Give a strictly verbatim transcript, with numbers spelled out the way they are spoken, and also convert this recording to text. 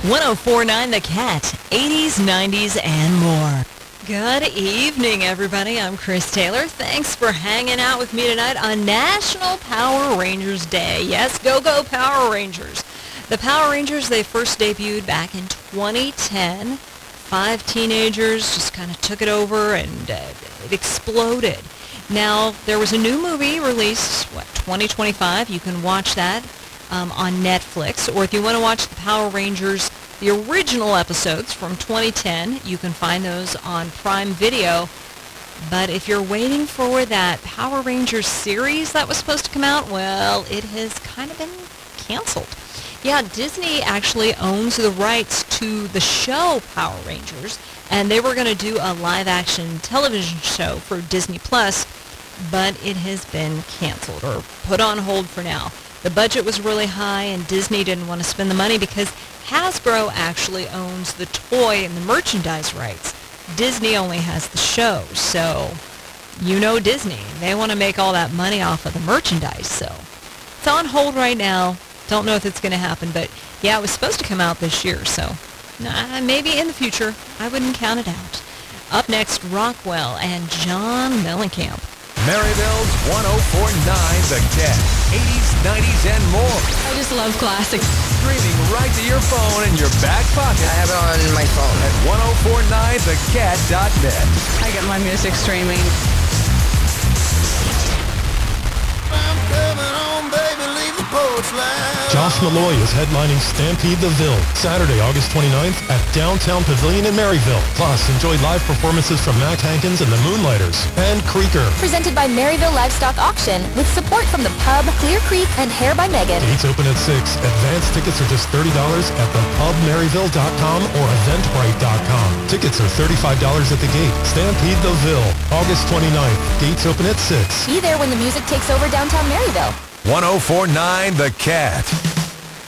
one oh four point nine The Cat, eighties, nineties, and more. Good evening, everybody. I'm Chris Taylor. Thanks for hanging out with me tonight on National Power Rangers Day. Yes, go, go, Power Rangers. The Power Rangers, they first debuted back in twenty ten. Five teenagers just kind of took it over, and uh, it exploded. Now, there was a new movie released, what, twenty twenty-five. You can watch that um, on Netflix. Or if you want to watch the Power Rangers, the original episodes from twenty ten, you can find those on Prime Video. But if you're waiting for that Power Rangers series that was supposed to come out, well, it has kind of been canceled. Yeah, Disney actually owns the rights to the show Power Rangers, and they were going to do a live-action television show for Disney Plus, but it has been canceled or put on hold for now. The budget was really high, and Disney didn't want to spend the money because Hasbro actually owns the toy and the merchandise rights. Disney only has the show, so you know Disney. They want to make all that money off of the merchandise, so it's on hold right now. Don't know if it's going to happen, but yeah, it was supposed to come out this year, so nah, maybe in the future. I wouldn't count it out. Up next, Rockwell and John Mellencamp. Maryville's one oh four point nine The Cat, eighties, nineties, and more. I just love classics. Streaming right to your phone in your back pocket. I have it on my phone at one oh four point nine the cat dot net. I get my music streaming. I'm coming home, baby, leave the porch light. Josh Malloy is headlining Stampede the Ville, Saturday, August twenty-ninth at Downtown Pavilion in Maryville. Plus, enjoy live performances from Mac Hankins and the Moonlighters and Creaker. Presented by Maryville Livestock Auction with support from the pub, Clear Creek, and Hair by Megan. Gates open at six. Advance tickets are just thirty dollars at the pub maryville dot com or eventbrite dot com. Tickets are thirty-five dollars at the gate. Stampede the Ville, August twenty-ninth. Gates open at six. Be there when the music takes over downtown Maryville. one oh four point nine The Cat.